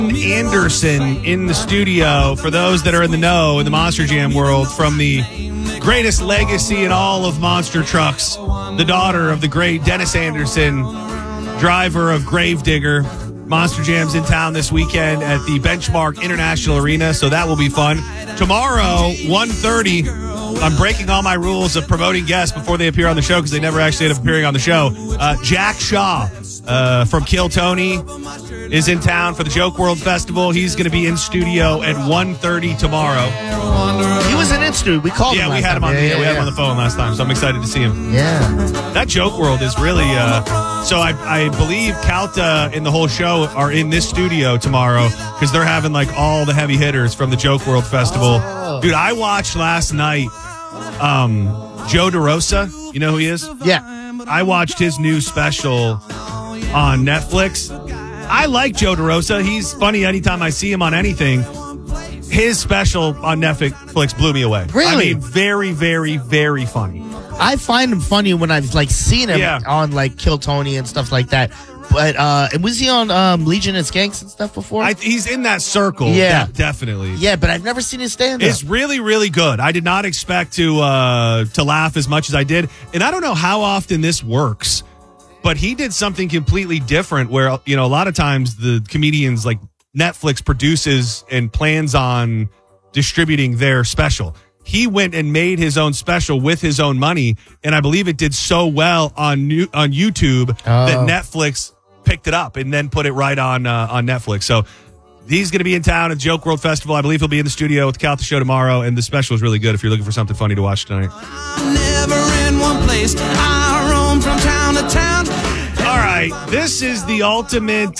Anderson in the studio. For those that are in the know in the Monster Jam world, from the greatest legacy in all of monster trucks, the daughter of the great Dennis Anderson, driver of Gravedigger. Monster Jam's in town this weekend at the Benchmark International Arena, so that will be fun. Tomorrow, 1:30, I'm breaking all my rules of promoting guests before they appear on the show because they never actually end up appearing on the show. Jack Shaw from Kill Tony is in town for the Joke World Festival. He's going to be in studio at 1:30 tomorrow. He was in studio. We called him. Yeah, we had him on. We had him on the phone last time, so I'm excited to see him. Yeah, that Joke World is really. So I believe Calta and the whole show are in this studio tomorrow because they're having like all the heavy hitters from the Joke World Festival. Oh. Dude, I watched last night. Joe DeRosa, you know who he is? Yeah, I watched his new special on Netflix. I like Joe DeRosa. He's funny anytime I see him on anything. His special on Netflix blew me away. Really? I mean, very, very, very funny. I find him funny when I've like seen him on like Kill Tony and stuff like that. But was he on Legion and Skanks and stuff before? He's in that circle. Yeah, definitely. Yeah, but I've never seen his stand-up. It's really, really good. I did not expect to laugh as much as I did, and I don't know how often this works. But he did something completely different where, you know, a lot of times the comedians, like Netflix produces and plans on distributing their special. He went and made his own special with his own money, and I believe it did so well on YouTube that Netflix picked it up and then put it right on Netflix. So he's going to be in town at the Joke World Festival. I believe he'll be in the studio with the Calta Show tomorrow, and the special is really good if you're looking for something funny to watch tonight. I'm never in one place. I roam from town to town. All right, this is the ultimate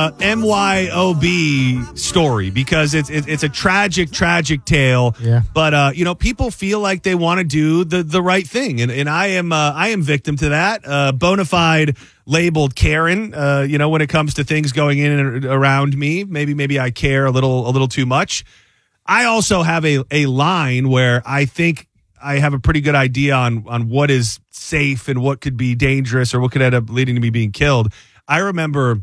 MYOB story because it's a tragic tale. Yeah. But you know, people feel like they want to do the right thing, and I am victim to that. Bona fide labeled Karen. You know, when it comes to things going in and around me, maybe I care a little too much. I also have a line where I think I have a pretty good idea on what is safe and what could be dangerous or what could end up leading to me being killed. I remember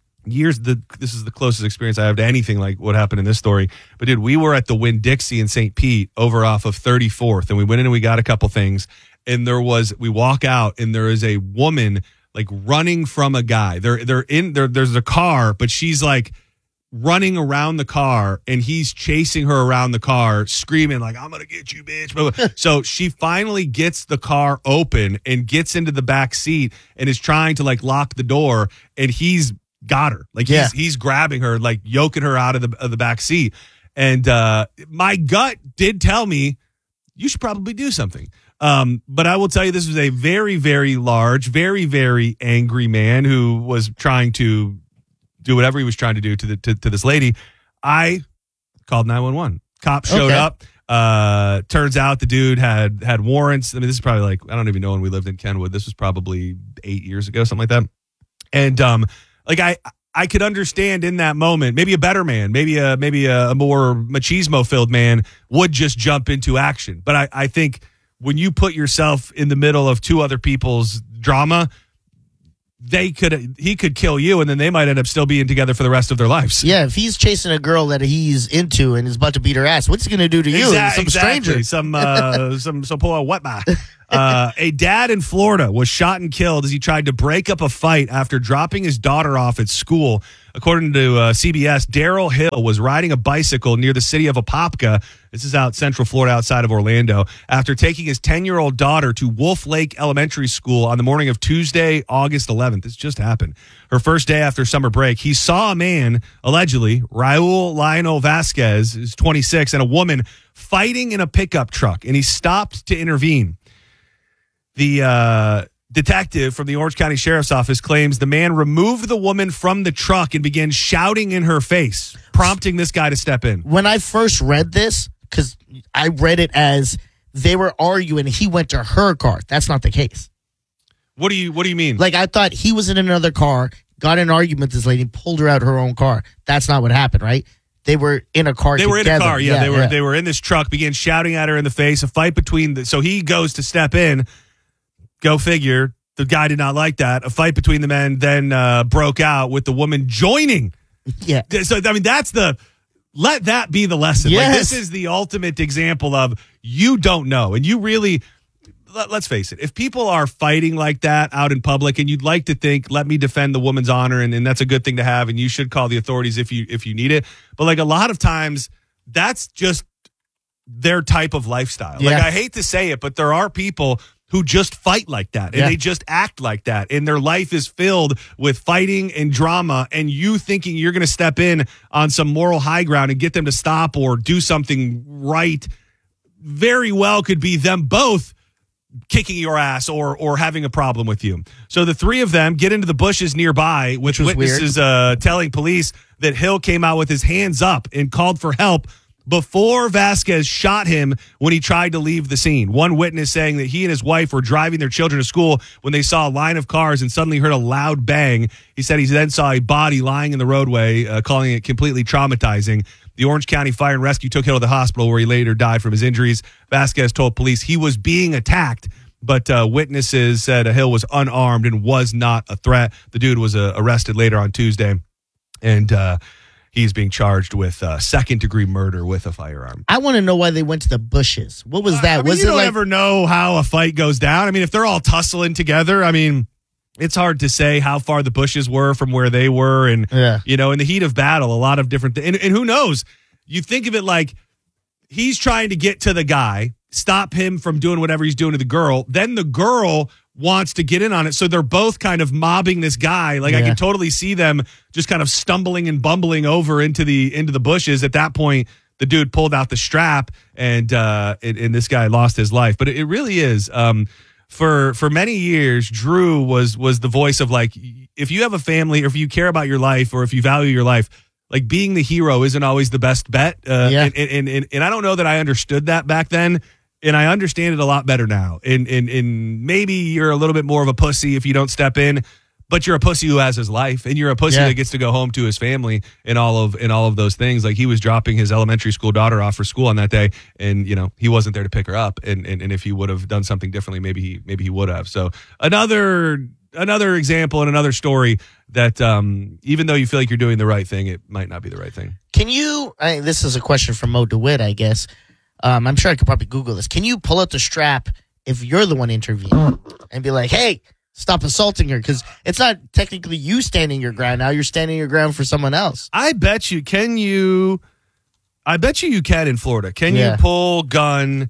this is the closest experience I have to anything like what happened in this story. But dude, we were at the Winn-Dixie in St. Pete over off of 34th, and we went in and we got a couple things. And we walk out and there is a woman like running from a guy. There's a car, but she's like running around the car, and he's chasing her around the car, screaming like, "I'm gonna get you, bitch." So she finally gets the car open and gets into the back seat and is trying to like lock the door, and he's got her. Like he's grabbing her, like yoking her out of the back seat. And my gut did tell me you should probably do something. But I will tell you, this was a very, very large, very, very angry man who was trying to do whatever he was trying to do to this lady. I called 911. Cops showed up. Turns out the dude had warrants. I mean, this is probably like, I don't even know when we lived in Kenwood. This was probably 8 years ago, something like that. And like I could understand in that moment, maybe a better man, maybe a more machismo filled man would just jump into action. But I think when you put yourself in the middle of two other people's drama, he could kill you, and then they might end up still being together for the rest of their lives. Yeah, if he's chasing a girl that he's into and is about to beat her ass, what's he going to do to you? Some stranger. Some poor wet guy. A dad in Florida was shot and killed as he tried to break up a fight after dropping his daughter off at school. According to CBS, Daryl Hill was riding a bicycle near the city of Apopka. This is out Central Florida outside of Orlando. After taking his 10-year-old daughter to Wolf Lake Elementary School on the morning of Tuesday, August 11th. This just happened. Her first day after summer break. He saw a man, allegedly, Raul Lionel Vasquez, who's 26, and a woman fighting in a pickup truck, and he stopped to intervene. The detective from the Orange County Sheriff's Office claims the man removed the woman from the truck and began shouting in her face, prompting this guy to step in. When I first read this, because I read it as they were arguing, he went to her car. That's not the case. What do you mean? Like, I thought he was in another car, got in an argument with this lady, pulled her out of her own car. That's not what happened, right? They were in a car together. They were in a car, yeah. They were in this truck, began shouting at her in the face, a fight between so he goes to step in. Go figure. The guy did not like that. A fight between the men then broke out with the woman joining Yeah. So, I mean, let that be the lesson. Yes. Like, this is the ultimate example of you don't know. And you really, let's face it, if people are fighting like that out in public and you'd like to think, let me defend the woman's honor, and that's a good thing to have, and you should call the authorities if you need it. But like a lot of times, that's just their type of lifestyle. Yeah. Like, I hate to say it, but there are people who just fight like that and they just act like that, and their life is filled with fighting and drama, and you thinking you're going to step in on some moral high ground and get them to stop or do something right very well could be them both kicking your ass or having a problem with you. So the three of them get into the bushes nearby, with witnesses telling police that Hill came out with his hands up and called for help before Vasquez shot him when he tried to leave the scene. One witness saying that he and his wife were driving their children to school when they saw a line of cars and suddenly heard a loud bang. He said he then saw a body lying in the roadway, calling it completely traumatizing. The Orange County Fire and Rescue took Hill to the hospital, where he later died from his injuries. Vasquez told police he was being attacked, but witnesses said Hill was unarmed and was not a threat. The dude was arrested later on Tuesday, and he's being charged with second-degree murder with a firearm. I want to know why they went to the bushes. What was that? I mean, was you it don't like ever know how a fight goes down. I mean, if they're all tussling together, I mean, it's hard to say how far the bushes were from where they were. And, you know, in the heat of battle, a lot of different things. And who knows? You think of it like he's trying to get to the guy, stop him from doing whatever he's doing to the girl. Then the girl wants to get in on it. So they're both kind of mobbing this guy. Like, I can totally see them just kind of stumbling and bumbling over into the bushes. At that point, the dude pulled out the strap, and this guy lost his life. But it really is. For many years, Drew was the voice of, like, if you have a family, or if you care about your life, or if you value your life, like, being the hero isn't always the best bet. And I don't know that I understood that back then. And I understand it a lot better now. And maybe you're a little bit more of a pussy if you don't step in, but you're a pussy who has his life, and you're a pussy that gets to go home to his family and all of those things. Like, he was dropping his elementary school daughter off for school on that day, and you know, he wasn't there to pick her up. And if he would have done something differently, maybe he would have. So another example and another story that even though you feel like you're doing the right thing, it might not be the right thing. Can you? This is a question from Mo DeWitt, I guess. I'm sure I could probably Google this. Can you pull out the strap if you're the one intervening and be like, hey, stop assaulting her? Because it's not technically you standing your ground now. You're standing your ground for someone else. I bet you can in Florida. Can you pull gun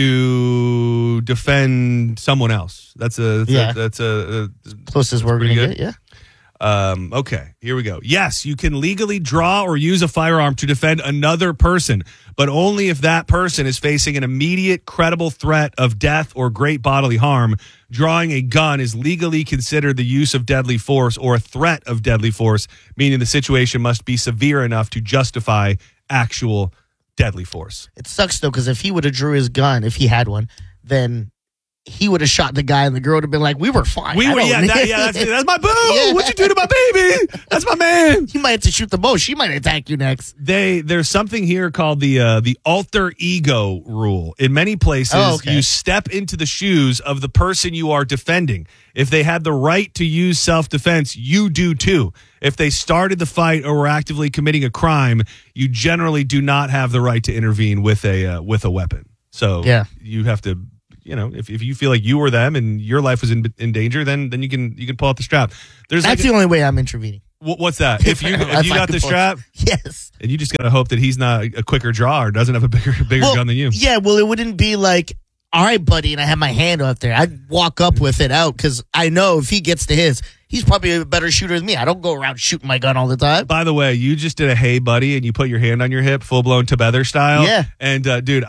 to defend someone else? That's a closest we're going to get, yeah. Okay, here we go. Yes, you can legally draw or use a firearm to defend another person, but only if that person is facing an immediate, credible threat of death or great bodily harm. Drawing a gun is legally considered the use of deadly force or a threat of deadly force, meaning the situation must be severe enough to justify actual deadly force. It sucks, though, because if he would have drew his gun, if he had one, then he would have shot the guy, and the girl would have been like, we were fine. That's my boo. Yeah. What'd you do to my baby? That's my man. You might have to shoot the bow. She might attack you next. There's something here called the alter ego rule. In many places, you step into the shoes of the person you are defending. If they had the right to use self-defense, you do too. If they started the fight or were actively committing a crime, you generally do not have the right to intervene with a weapon. So you have to. You know, if you feel like you were them and your life was in danger, then you can pull out the strap. That's the only way I'm intervening. What's that? If you got the strap, yes. And you just got to hope that he's not a quicker draw or doesn't have a bigger gun than you. Yeah, well, it wouldn't be like, all right, buddy, and I have my hand up there. I'd walk up with it out because I know if he gets to his, he's probably a better shooter than me. I don't go around shooting my gun all the time. By the way, you just did a hey, buddy, and you put your hand on your hip, full blown Tebether style. Yeah. And dude,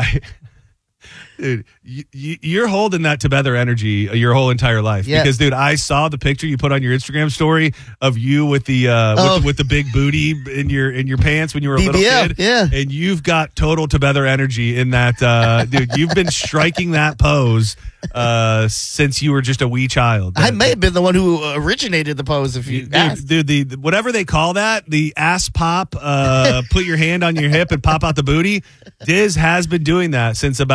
Dude, you're holding that Tebether energy your whole entire life. Yeah. Because, dude, I saw the picture you put on your Instagram story of you with the with the big booty in your pants when you were a little kid. Yeah. And you've got total Tebether energy in that. Dude, you've been striking that pose since you were just a wee child. I may have been the one who originated the pose. If you asked. Dude, the whatever they call that, the ass pop, put your hand on your hip and pop out the booty. Diz has been doing that since about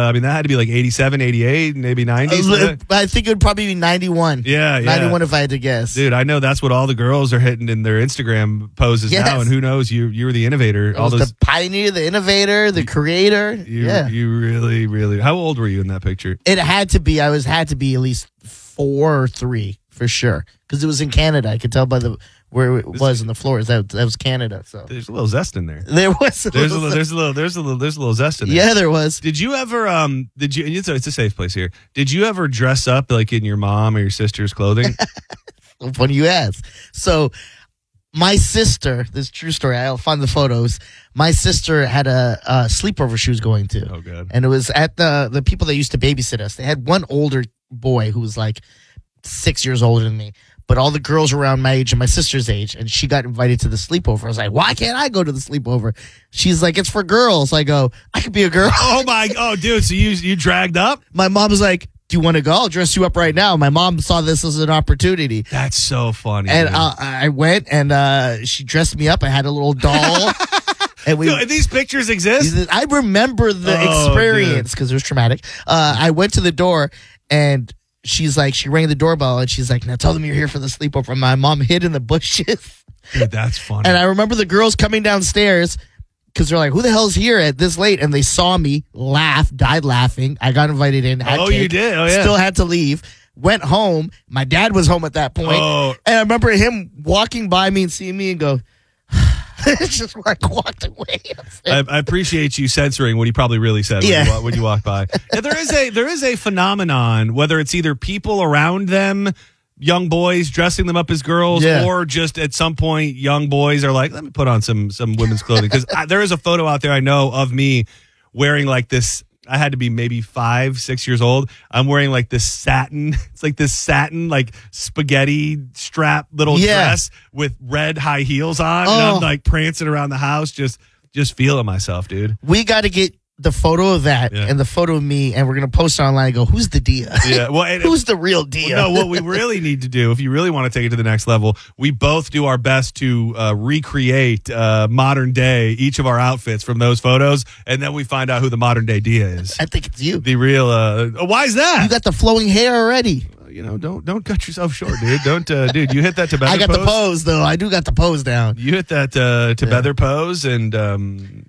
I mean, that had to be like 87, 88, maybe 90s. I think it would probably be 91. Yeah. 91 if I had to guess. Dude, I know that's what all the girls are hitting in their Instagram poses Yes. now, and who knows? You were the innovator. I was the pioneer, the innovator, the creator. You really, really. How old were you in that picture? It had to be. Had to be at least 4 or 3 for sure, because it was in Canada. I could tell by where it was in the floors. That was Canada. So there's a little zest in there. there was. There's a little zest in there. Yeah, there was. Did you ever? It's a safe place here. Did you ever dress up like in your mom or your sister's clothing? Funny you ask. So my sister, this is a true story. I'll find the photos. My sister had a sleepover she was going to. Oh, God. And it was at the people that used to babysit us. They had one older boy who was like 6 years older than me, but all the girls were around my age and my sister's age, and she got invited to the sleepover. I was like, why can't I go to the sleepover? She's like, it's for girls. I go, I could be a girl. Oh, dude. So you dragged up? My mom was like, do you want to go? I'll dress you up right now. My mom saw this as an opportunity. That's so funny. And I went, and she dressed me up. I had a little doll. And Dude, these pictures exist? I remember the experience because it was traumatic. I went to the door, and she's like, she rang the doorbell, and she's like, now tell them you're here for the sleepover. My mom hid in the bushes. Dude, that's funny. And I remember the girls coming downstairs because they're like, who the hell's here at this late? And they saw me, died laughing. I got invited in. You did? Oh, yeah. Still had to leave. Went home. My dad was home at that point. Oh. And I remember him walking by me and seeing me and go, just like walked away. I appreciate you censoring what he probably really said when you walk by. Yeah, there is a phenomenon, whether it's either people around them, young boys dressing them up as girls, or just at some point young boys are like, let me put on some women's clothing. Because there is a photo out there I know of me wearing like this. I had to be maybe 5, 6 years old. I'm wearing like this satin. It's like this satin, like spaghetti strap little dress with red high heels on. And I'm like prancing around the house, just feeling myself, dude. We got to get the photo of that and the photo of me, and we're going to post it online and go, who's the Dia? Yeah, well, who's the real Dia? No, what we really need to do, if you really want to take it to the next level, we both do our best to recreate modern day, each of our outfits from those photos, and then we find out who the modern day Dia is. I think it's you. The real, why is that? You got the flowing hair already. Don't cut yourself short, dude. Don't, dude. You hit that to Beather I got the pose, though. I do got the pose down. You hit that to Beather pose, and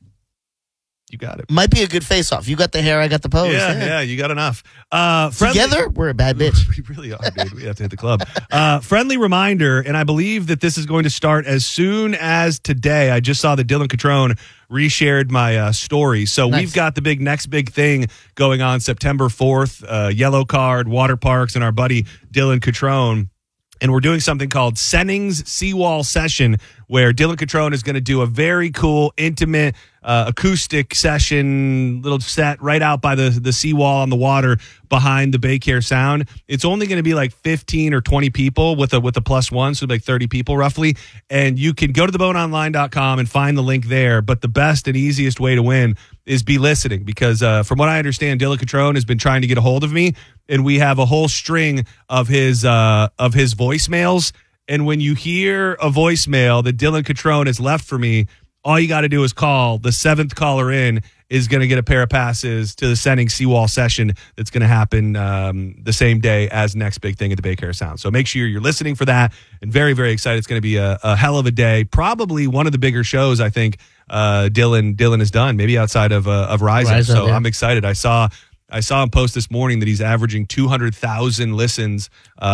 you got it. Might be a good face-off. You got the hair, I got the pose. Yeah, you got enough. Together, we're a bad bitch. We really are, dude. We have to hit the club. Friendly reminder, and I believe that this is going to start as soon as today. I just saw that Dylan Catrone reshared my story. So we've got the next big thing going on September 4th, Yellow Card, water parks, and our buddy Dylan Catrone. And we're doing something called Sennings Seawall Session, where Dylan Catrone is going to do a very cool, intimate, acoustic session, little set right out by the seawall on the water behind the Bay Care Sound. It's only going to be like 15 or 20 people with a +1, so like 30 people roughly. And you can go to theboneonline.com and find the link there. But the best and easiest way to win is be listening, because from what I understand, Dylan Catrone has been trying to get a hold of me, and we have a whole string of his voicemails. And when you hear a voicemail that Dylan Catrone has left for me, all you got to do is call. The 7th caller in is going to get a pair of passes to the Sennings Seawall Session that's going to happen the same day as next big thing at the Bay Care Sound. So make sure you're listening for that, and very, very excited. It's going to be a hell of a day. Probably one of the bigger shows I think Dylan has done, maybe outside of Rise Up. So I'm excited. I saw him post this morning that he's averaging 200,000 listens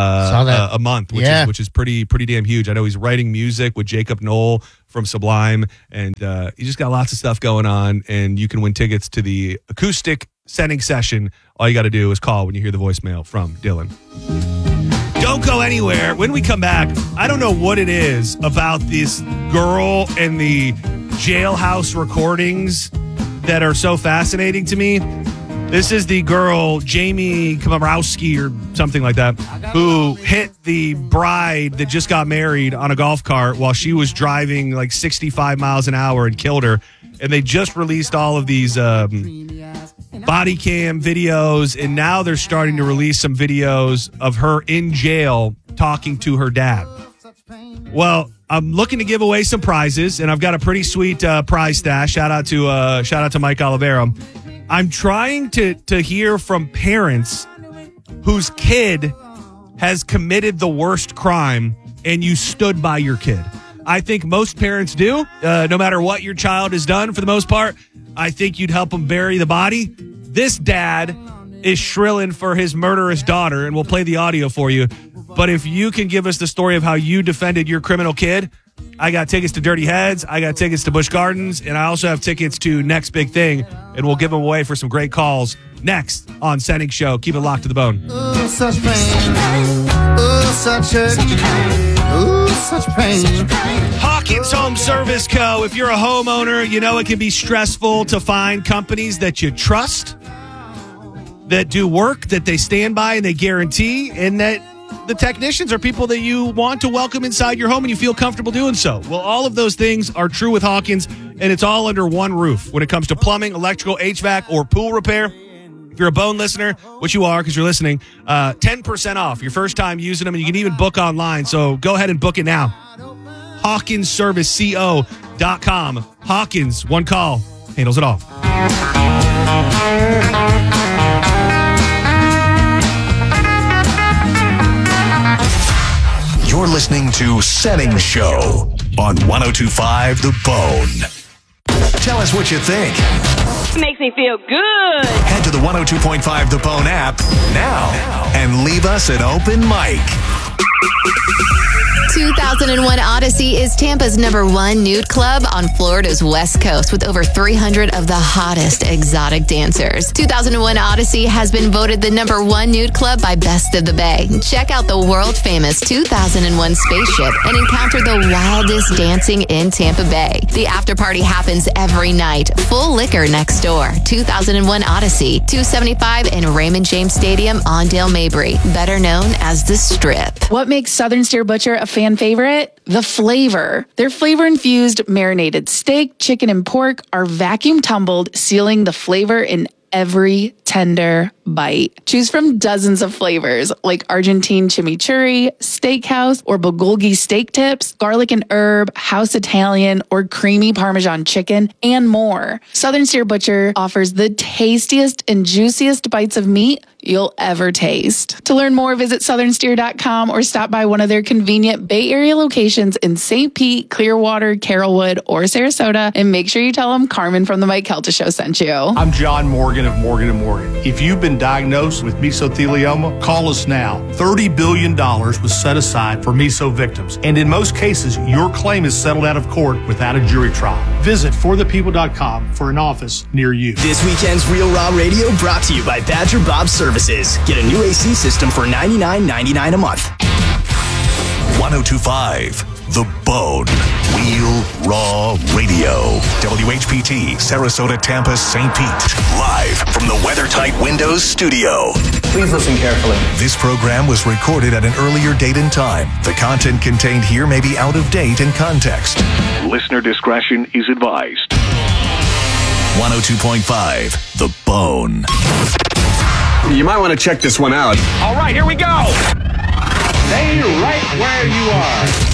a month, which is pretty damn huge. I know he's writing music with Jacob Knoll from Sublime, and he just got lots of stuff going on. And you can win tickets to the acoustic Sennings session. All you got to do is call when you hear the voicemail from Dylan. Don't go anywhere. When we come back, I don't know what it is about this girl and the jailhouse recordings that are so fascinating to me. This is the girl, Jamie Komorowski or something like that, who hit the bride that just got married on a golf cart while she was driving like 65 miles an hour and killed her. And they just released all of these body cam videos, and now they're starting to release some videos of her in jail talking to her dad. Well, I'm looking to give away some prizes, and I've got a pretty sweet prize stash. Shout out to Mike Olivero. I'm trying to hear from parents whose kid has committed the worst crime and you stood by your kid. I think most parents do, no matter what your child has done for the most part. I think you'd help them bury the body. This dad is shrilling for his murderous daughter, and we'll play the audio for you. But if you can give us the story of how you defended your criminal kid, I got tickets to Dirty Heads, I got tickets to Busch Gardens, and I also have tickets to Next Big Thing, and we'll give them away for some great calls next on Sending Show. Keep it locked to the bone. Oh, such pain. Oh, such hurt. Oh, such pain. Hawkins Home Service Co. If you're a homeowner, you know it can be stressful to find companies that you trust, that do work, that they stand by and they guarantee, and that the technicians are people that you want to welcome inside your home and you feel comfortable doing so. Well, all of those things are true with Hawkins, and it's all under one roof when it comes to plumbing, electrical, HVAC, or pool repair. If you're a Bone listener, which you are because you're listening, 10% off your first time using them, and you can even book online. So go ahead and book it now. HawkinsServiceCO.com. Hawkins, one call, handles it all. You're listening to Setting Show on 102.5 The Bone. Tell us what you think. Makes me feel good. Head to the 102.5 The Bone app now and leave us an open mic. 2001 Odyssey is Tampa's #1 nude club on Florida's West Coast with over 300 of the hottest exotic dancers. 2001 Odyssey has been voted the #1 nude club by Best of the Bay. Check out the world-famous 2001 spaceship and encounter the wildest dancing in Tampa Bay. The after party happens every night. Full liquor next door. 2001 Odyssey, 275 in Raymond James Stadium on Dale Mabry, better known as The Strip. What makes Southern Steer Butcher a fan favorite? The flavor. Their flavor-infused marinated steak, chicken, and pork are vacuum tumbled, sealing the flavor in every tender bite. Choose from dozens of flavors like Argentine chimichurri, steakhouse, or bulgogi steak tips, garlic and herb, house Italian, or creamy Parmesan chicken, and more. Southern Steer Butcher offers the tastiest and juiciest bites of meat you'll ever taste. To learn more, visit southernsteer.com or stop by one of their convenient Bay Area locations in St. Pete, Clearwater, Carrollwood, or Sarasota, and make sure you tell them Carmen from the Mike Kelta Show sent you. I'm John Morgan of Morgan & Morgan. If you've been diagnosed with mesothelioma, call us now. $30 billion was set aside for meso victims, and in most cases, your claim is settled out of court without a jury trial. Visit forthepeople.com for an office near you. This weekend's Real Raw Radio brought to you by Badger Bob Services. Get a new AC system for $99.99 a month. 102.5 The Bone. Real Raw Radio. WHPT, Sarasota, Tampa, St. Pete. Live from the WeatherTight Windows studio. Please listen carefully. This program was recorded at an earlier date and time. The content contained here may be out of date in context. Listener discretion is advised. 102.5 The Bone. You might want to check this one out. All right, here we go. Stay right where you are.